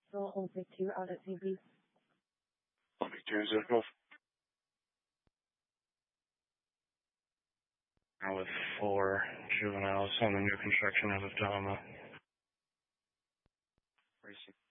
So Olympic 2 out at CB. Olympic 2 is Zirkov. With 4 juveniles on the new construction out of Dama. Racing.